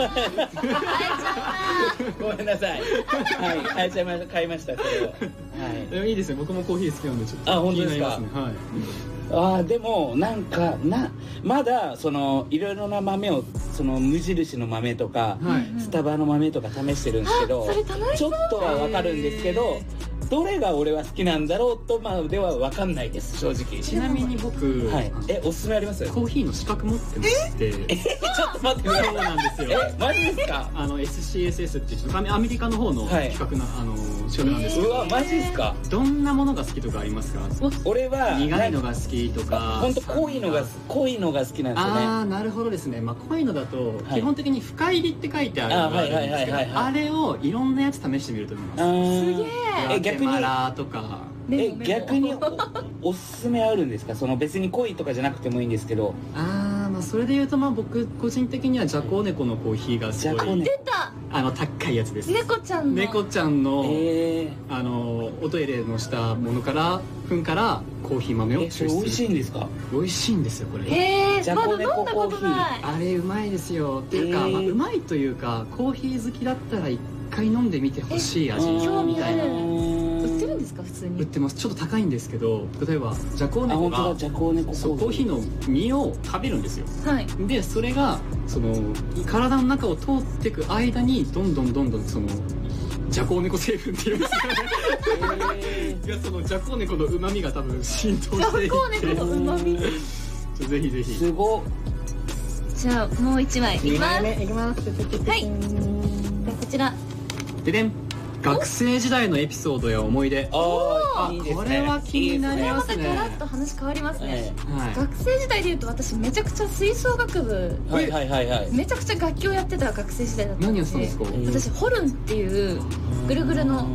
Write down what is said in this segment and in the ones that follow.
ごめんなさい。はい、買いましたこれを。はい。 でもいいですね。僕もコーヒー好きなんでちょっと。 本当ですか。はい。でもなんかまだそのいろいろな豆をその無印の豆とか、スタバの豆とか試してるんですけど、ちょっとはわかるんですけど。どれが俺は好きなんだろうとまでは分かんないです正直。 ちなみに僕、 おすすめあります？ コーヒーの資格持ってまして。ちょっと待ってください。 そうなんですよ。 マジですか ？SCSS っていうアメリカの方の資格な資格なんですけど。 うわマジですか？ どんなものが好きとかありますか？ 俺は苦いのが好きとか。 本当濃いのが好きなんですよね。 なるほどですね。濃いのだと基本的に深入りって書いてあるのがあるんですけど、あれをいろんなやつ試してみると思います。 すげえ。逆にとか。 逆におすすめあるんですか？その別に濃いとかじゃなくてもいいんですけど。 それで言うと僕個人的にはジャコウネコのコーヒーがすごい。 出た。 高いやつです。 猫ちゃんのおトイレのしたものから糞からコーヒー豆を抽出する。 美味しいんですか？ 美味しいんですよこれ。 ジャコネココーヒー。 あれうまいですよ。っていうかうまいというかコーヒー好きだったら一回飲んでみてほしい味みたいな。 売ってるんですか？普通に売ってます。ちょっと高いんですけど、例えばジャコウネコがコーヒーの実を食べるんですよ。でそれがその体の中を通っていく間にどんどんそのジャコウネコ成分っていうんですかね。そのジャコウネコの旨味が多分浸透していって。ジャコウネコの旨味。ぜひぜひ。 すご。 じゃあもう一枚いきます。 いきます。 はい。でこちら。 ででん。学生時代のエピソードや思い出。これは気になりますね。 これまたガラッと話変わりますね。学生時代でいうと私めちゃくちゃ吹奏楽部めちゃくちゃ楽器をやってた学生時代だったんで。 何やってたんですか？ 私ホルンっていうぐるぐるの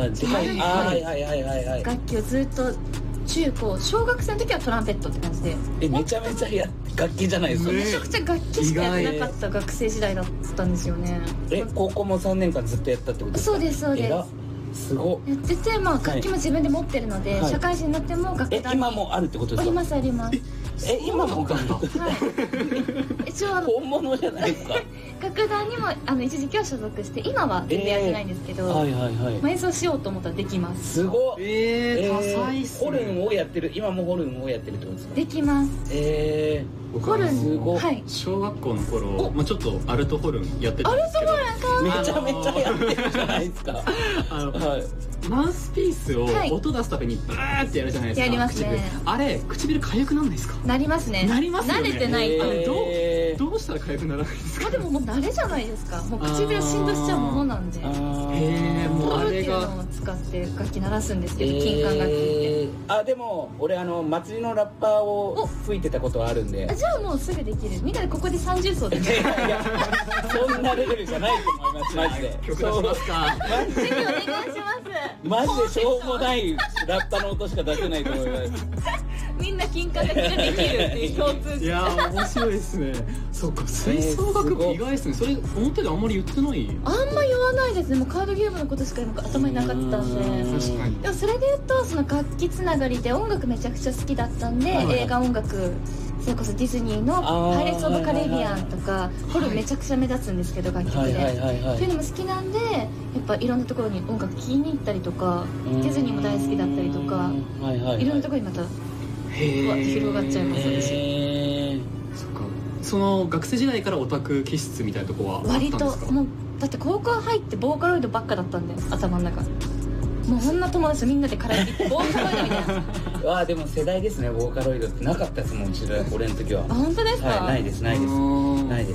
楽器をずっと中高小学生の時はトランペットって感じで。 めちゃめちゃ楽器じゃないですか。 めちゃくちゃ楽器しかやってなかった学生時代だったんですよね。 高校も3年間ずっとやったってことですか？ そうですそうです。 すごやってて、楽器も自分で持ってるので、社会人になっても楽団に今もあるってことですか？ ありますあります。 今も楽団？ 一応本物じゃないですか？ 楽団にも一時期は所属して、今は全然やってないんですけど、演奏しようと思ったらできます。 すごい。多彩っすね。 ホルンをやってる、今もホルンをやってるってことですか？ できます。 ホルン、小学校の頃ちょっとアルトホルンやってたんですけど、 めちゃめちゃやってるじゃないですか。 マウスピースを音出すためにブーってやるじゃないですか。 やりますね。 あれ唇痒くなんないですか？なりますね。なりますよね。慣れてないと。 どうしたら痒くならないんですか？ でももう慣れじゃないですか。もう唇振動しちゃうものなんで。 もうあれがを使って楽器鳴らすんですけど、金管楽器って。 でも俺祭りのラッパーを吹いてたことはあるんで。 じゃあもうすぐできる。みんなでここで30奏で。 そんなレベルじゃないと思います。マジで。 曲出しますか？ ぜひお願いします。 マジでしょうもないラッパの音しか出せないと思います。 みんな金管楽器ができるっていう共通点。 いや面白いですね。そうか、吹奏楽部意外ですね。それ表であんまり言ってない？ あんま言わないですね。もうカードゲームのことしか頭になかったんで。 確かに。 でもそれで言うとその楽器つながりで音楽めちゃくちゃ好きだったんで、映画音楽それこそディズニーの「パイレーツ・オブ・カリビアン」とかホルンめちゃくちゃ目立つんですけど楽曲でっていうのも好きなんで、やっぱいろんなところに音楽聴きに行ったりとか、ディズニーも大好きだったりとか、いろんなところにまた広がっちゃいます私。 そっか。その学生時代からオタク気質みたいなとこはあったんですか？ 割ともうだって高校入ってボーカロイドばっかだったんで、頭の中もうこんな友達みんなでカラオケ行ってボーカロイドみたいな。 でも世代ですね。ボーカロイドってなかったですもん、俺の時は。 本当ですか？ ないですないです。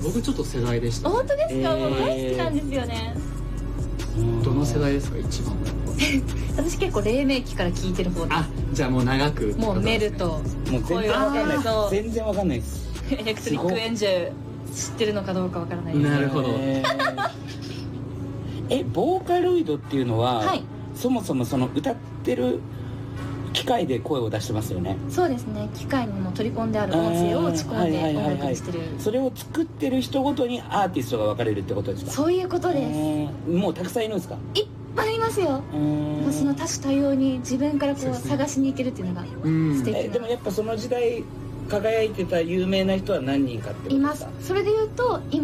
僕ちょっと世代でした。 本当ですか？もう大好きなんですよね。 どの世代ですか一番？ 私結構黎明期から聴いてる方です。 じゃあもう長く。 もうメルともう全然わかんないです。全然わかんないです。 エレクトリックエンジェル知ってるのかどうかわからないです。 なるほど。 ボーカロイドっていうのは、そもそもその歌ってる機械で声を出してますよね。 そうですね。機械にも取り込んである音声を打ち込んで音楽にしてる。 それを作ってる人ごとにアーティストが分かれるってことですか？ そういうことです。 もうたくさんいるんですか？ いっぱいいますよ。その多種多様に自分からこう探しに行けるっていうのが素敵な。 でもやっぱその時代輝いてた有名な人は何人かってことですか？ います。それで言うと今